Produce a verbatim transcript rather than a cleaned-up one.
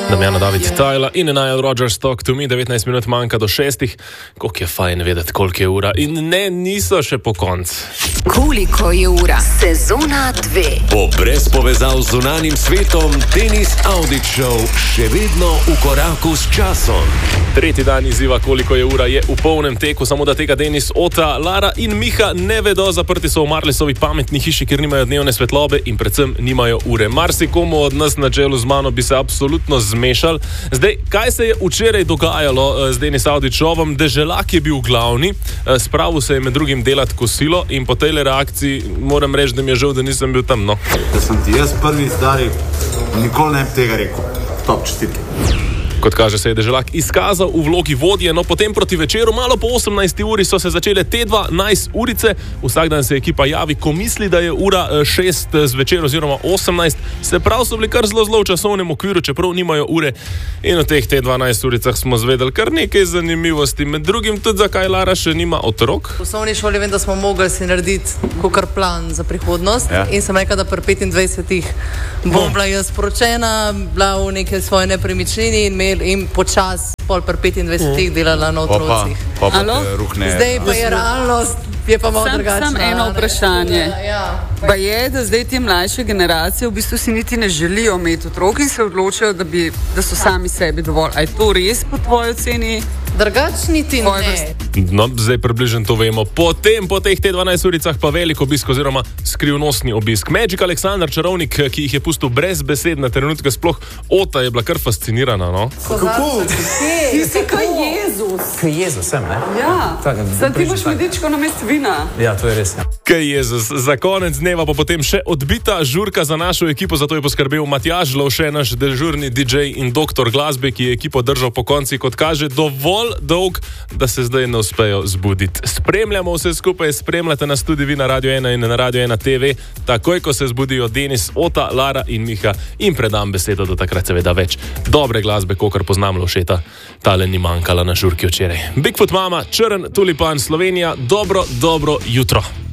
Damjana David Tajla in Nile Rodgers Talk to Me, devetnajst minut manjka do šestih. Koliko je fajn vedeti, koliko je ura. In ne, niso še po koncu. Koliko je ura? Sezona dve. Po brez povezav z zunanjim svetom, Denis Audić Show še vedno v koraku s časom. Tretji dan izziva, koliko je ura, je v polnem teku, samo da tega Denis, Ota, Lara in Miha ne vedo. Zaprti so v Marlesovi pametni hiši, kjer nimajo dnevne svetlobe in predvsem nimajo ure. Marsikomu od nas na čelu z mano bi se absolutno zmešal. Zdaj, kaj se je včeraj dogajalo z Denis Audić Showom? Deželak je bil glavni, spravil se je med drugim delati kosilo in po tej reakciji moram reči, da mi je žal, da nisem bil tam, no. Da sem ti jaz prvi stari, nikoli ne bi tega rekel. Top, čestitke. Kot kaže, se je Deželak izkazal v vlogi vodje, no potem proti večeru, malo po osemnajsti uri so se začele te dvanajst urice. Vsak dan se ekipa javi, ko misli, da je ura šest zvečer oziroma osemnajst. Se prav so bili kar zelo zelo v časovnem okviru, čeprav nimajo ure. In v teh te dvanajst uricah smo zvedeli kar nekaj zanimivosti. Med drugim tudi, zakaj Lara še nima otrok. V osnovni šoli vem, da smo mogli si narediti kakor plan za prihodnost. Ja. In sem rekla, da pri petindvajsetih bom bila jaz poročena, bila v neke svoje nepremičnini in in počas pol pri petindvajsetih delala na otrocih. Pa, pa, pa ruhne. Zdaj pa je realnost, je pa malo drugačna. Sam eno vprašanje. Ja. Pa je, da zdaj te mlajše generacije v bistvu si niti ne želijo imeti otrok in se odločajo, da, bi, da so sami sebi dovolj. A je to res po tvoji oceni? Drugač niti ne. No, zdaj približno to vemo. Potem, po teh te dvanajst uricah pa velik obisk oziroma skrivnostni obisk. Magic Alexander, čarovnik, ki jih je pustil brez besed na trenutke, sploh Ota je bila kar fascinirana, no? Kako? Ti si kaj Jezus. Kaj Jezus sem, ne? Ja. Zdaj ti boš medičko na mest vina. Ja, to je res. Ja. Kaj Jezus. Za konec dneva pa potem še odbita žurka za našo ekipo, zato je poskrbel Matjaž Lovše, naš dežurni D J in doktor glasbe, ki je ekipo držal po konci, kot kaže, dovolj dolg, da se zdaj ne uspejo zbuditi. Spremljamo vse skupaj, spremljate nas tudi vi na Radio ena in na Radio ena T V, takoj ko se zbudijo Denis, Ota, Lara in Miha in predam besedo do takrat seveda več dobre glasbe, kokor poznam Lovšeta. Tale ni manjkala na žurki včeraj. Bigfoot Mama, Črn tulipan, Slovenija, dobro, dobro jutro.